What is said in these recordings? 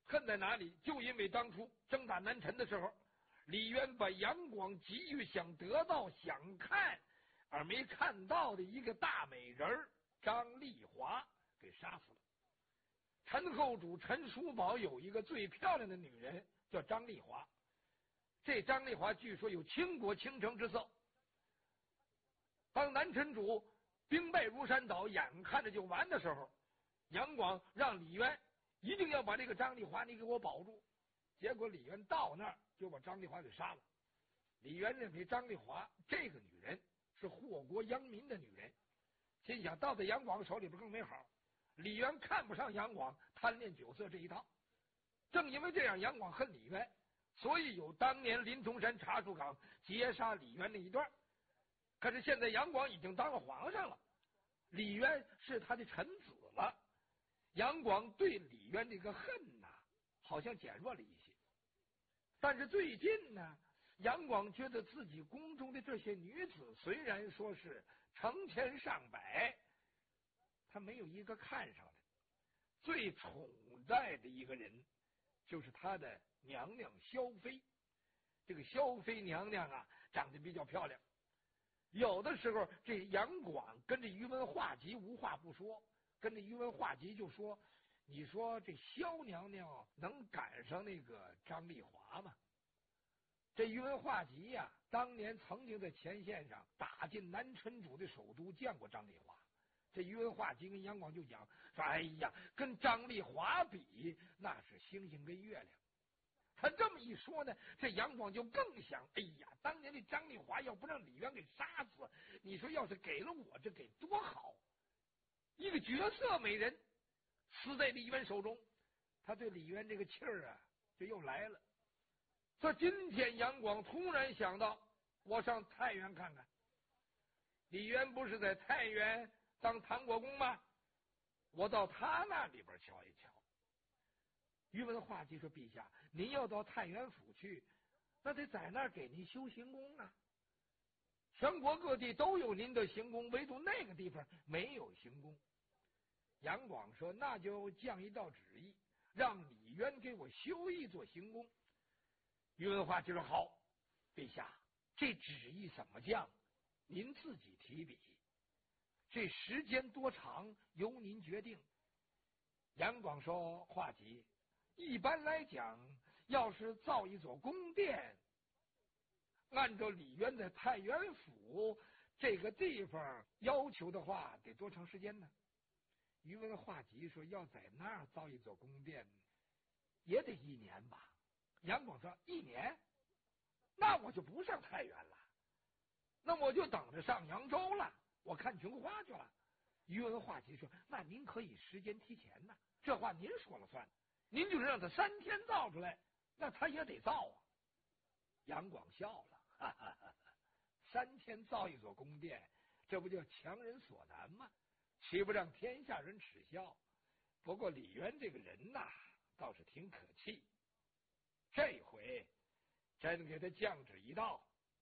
恨在哪里？就因为当初征打南陈的时候，李渊把杨广急于想得到、想看而没看到的一个大美人张丽华给杀死了。陈后主陈叔宝有一个最漂亮的女人叫张丽华，这张丽华据说有倾国倾城之色。当南陈主兵败如山倒，眼看着就完的时候，杨广让李渊一定要把这个张丽华你给我保住。结果李渊到那儿就把张丽华给杀了。李渊认为张丽华这个女人是祸国殃民的女人，心想到在杨广手里边更美好。李渊看不上杨广贪恋酒色这一套，正因为这样，杨广恨李渊，所以有当年林冲山查处岗劫杀李渊那一段。可是现在杨广已经当了皇上了，李渊是他的臣子了，杨广对李渊这个恨呐，好像减弱了一些。但是最近呢，杨广觉得自己宫中的这些女子虽然说是成千上百，他没有一个看上的。最宠在的一个人就是他的娘娘萧妃。这个萧妃娘娘啊，长得比较漂亮。有的时候这杨广跟这宇文化及无话不说，跟这宇文化及就说，你说这萧娘娘能赶上那个张丽华吗？这宇文化及呀，当年曾经在前线上打进南陈主的首都，见过张丽华。这宇文化及跟杨广就讲说，哎呀，跟张丽华比，那是星星跟月亮。他这么一说呢，这杨广就更想，哎呀，当年这张丽华要不让李渊给杀死，你说要是给了我，这给多好！一个绝色美人死在李渊手中，他对李渊这个气儿啊，就又来了。说今天杨广突然想到，我上太原看看。李渊不是在太原当唐国公吗？我到他那里边瞧一瞧。宇文化及说，陛下，您要到太原府去，那得在那儿给您修行宫啊。全国各地都有您的行宫，唯独那个地方没有行宫。杨广说，那就降一道旨意，让李渊给我修一座行宫。宇文化及说，好，陛下，这旨意怎么降，您自己提笔，这时间多长由您决定。杨广说，化及，一般来讲，要是造一座宫殿，按照李渊在太原府这个地方要求的话，得多长时间呢？宇文化及说，要在那儿造一座宫殿，也得1年吧。杨广说，1年？那我就不上太原了，那我就等着上扬州了，我看琼花去了。宇文化及说，那您可以时间提前呢，这话您说了算。您就是让他3天造出来，那他也得造啊。杨广笑了，哈哈哈哈，3天造一座宫殿，这不叫强人所难吗？岂不让天下人耻笑？不过李渊这个人呐，倒是挺可气。这回真给他降旨一道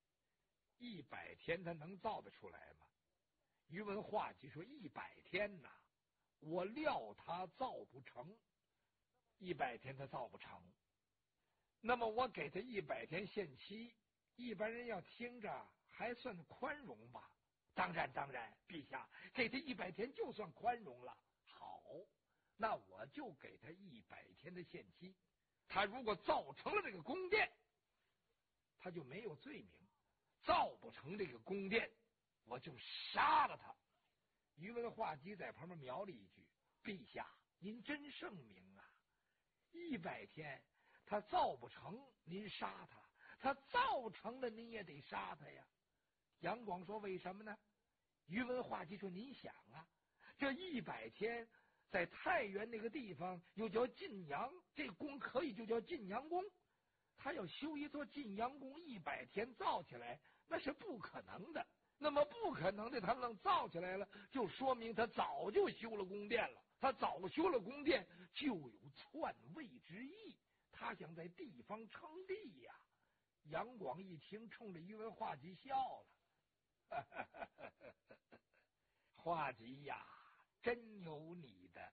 ，100天他能造得出来吗？宇文化及说，100天呐，我料他造不成。100天他造不成，那么我给他100天限期，一般人要听着还算宽容吧？当然，陛下，给他100天就算宽容了。好，那我就给他100天的限期。他如果造成了这个宫殿，他就没有罪名；造不成这个宫殿，我就杀了他。宇文化及在旁边瞄了一句：“陛下，您真圣明啊！100天他造不成，您杀他；他造成了，您也得杀他呀。”杨广说：“为什么呢？”宇文化及说：“您想啊，这100天在太原那个地方又叫晋阳，这宫可以就叫晋阳宫。他要修一座晋阳宫，100天造起来，那是不可能的。那么不可能的，他能造起来了，就说明他早就修了宫殿了。他早修了宫殿，就有篡位之意。他想在地方称帝呀。”杨广一听，冲着宇文化及笑了：“化及呀，真有你的！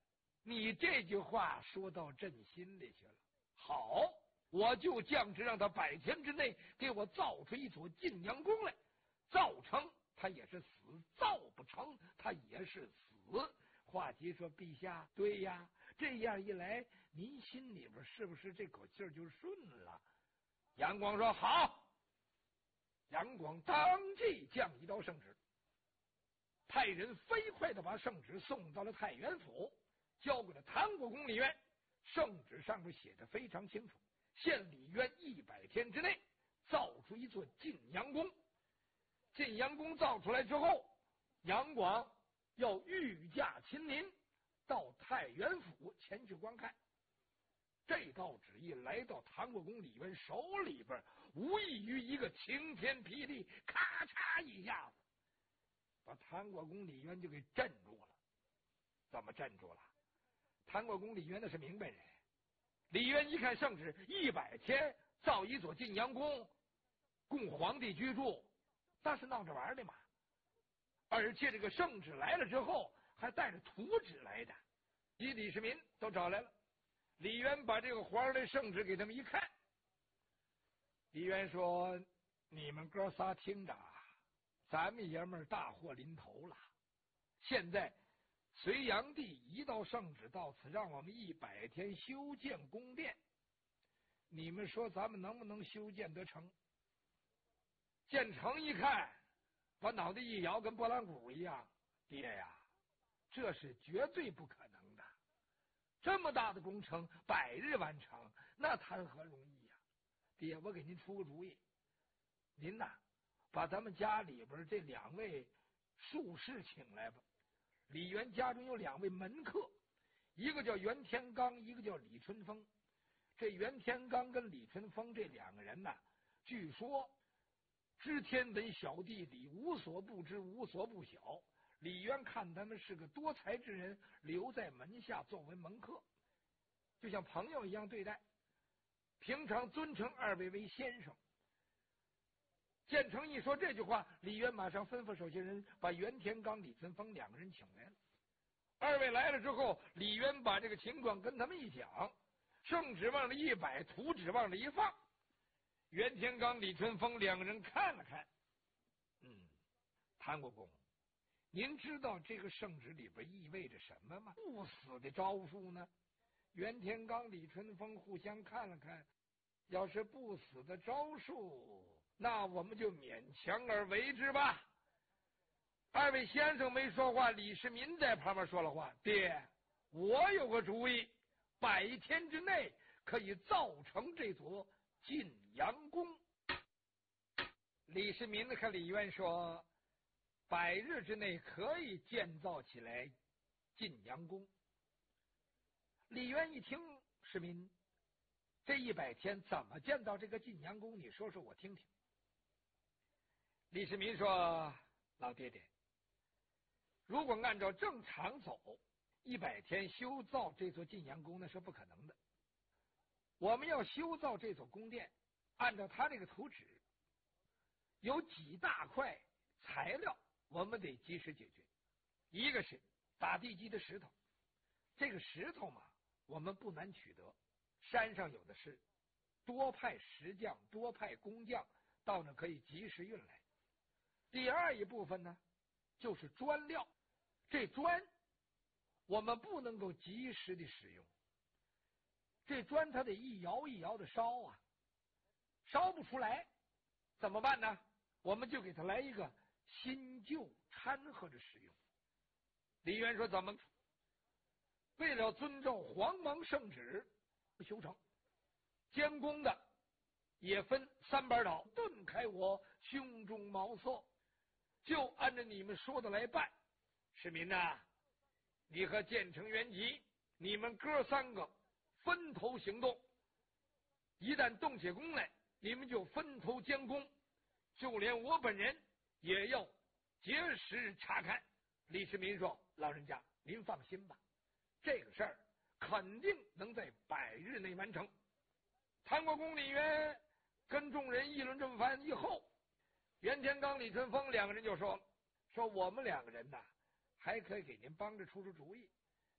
你这句话说到朕心里去了。好，我就降旨让他100天之内给我造出一座晋阳宫来，造成他也是死，造不成他也是死。华稽说：“陛下，对呀，这样一来，您心里边是不是这口气就顺了？”杨广说：“好。”杨广当即降一道圣旨，派人飞快的把圣旨送到了太原府，交给了谭国公李渊。圣旨上面写的非常清楚，限李渊100天之内造出一座晋阳宫。晋阳宫造出来之后，杨广要御驾亲临到太原府前去观看。这道旨意来到谭国公李渊手里边，无异于一个晴天霹雳，咔嚓一下子把谭国公李渊就给镇住了。怎么镇住了？谭国公李渊那是明白人，李渊一看圣旨，100天造一所晋阳宫，供皇帝居住，那是闹着玩的嘛。而且这个圣旨来了之后，还带着图纸来的，李世民都找来了。李渊把这个皇上的圣旨给他们一看，李渊说：“你们哥仨听着，咱们爷们儿大祸临头了。现在隋炀帝一道圣旨到此，让我们100天修建宫殿，你们说咱们能不能修建得成？”建成一看，把脑袋一摇，跟拨浪鼓一样：“爹呀，这是绝对不可能的。这么大的工程100日完成，那谈何容易呀！爹，我给您出个主意，您呐，把咱们家里边这2位术士请来吧。李渊家中有2位门客，一个叫袁天罡，一个叫李春风。这袁天罡跟李春风这2个人呐，据说知天文晓地理，无所不知，无所不晓。李渊看他们是个多才之人，留在门下作为门客，就像朋友一样对待，平常尊称2位为先生。建成一说这句话，李渊马上吩咐手下人把袁天罡、李春风2个人请来了。2位来了之后，李渊把这个情况跟他们一讲，圣旨往这一摆，图纸往这一放。袁天罡、李春风2个人看了看，谭国公，您知道这个圣旨里边意味着什么吗？不死的招数呢？袁天罡、李春风互相看了看，要是不死的招数，那我们就勉强而为之吧。2位先生没说话，李世民在旁边说了话：“爹，我有个主意，100天之内可以造成这座晋阳宫。”李世民和李渊说：“100日之内可以建造起来晋阳宫。”李渊一听，世民，这100天怎么建造这个晋阳宫？你说说我听听。李世民说：“老爹爹，如果按照正常走，100天修造这座晋阳宫那是不可能的。我们要修造这座宫殿，按照他这个图纸，有几大块材料我们得及时解决。一个是打地基的石头，这个石头嘛，我们不难取得，山上有的是，多派石匠，多派工匠到那可以及时运来。第二一部分呢，就是砖料，这砖我们不能够及时的使用，这砖它得一窑一窑的烧啊，烧不出来怎么办呢？我们就给它来一个新旧掺和着使用。李渊说：“怎么？为了遵照皇王圣旨修成，监工的也分3班倒，顿开我胸中茅塞，就按照你们说的来办。市民呐，你和建成、元吉，你们哥3个分头行动，一旦动起工来，你们就分头监工，就连我本人也要结实查看。”李世民说：“老人家您放心吧，这个事儿肯定能在100日内完成。”谭国公李渊跟众人议论这么番以后，袁天罡、李春风2个人就说了：“说我们2个人呐，还可以给您帮着出出主意。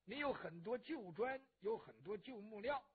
你有很多旧砖，有很多旧木料，